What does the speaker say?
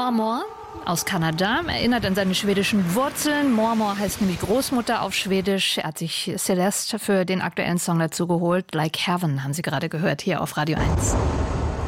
More aus Kanada, erinnert an seine schwedischen Wurzeln. More heißt nämlich Großmutter auf Schwedisch. Er hat sich Celeste für den aktuellen Song dazu geholt. Like Heaven haben Sie gerade gehört, hier auf Radio 1.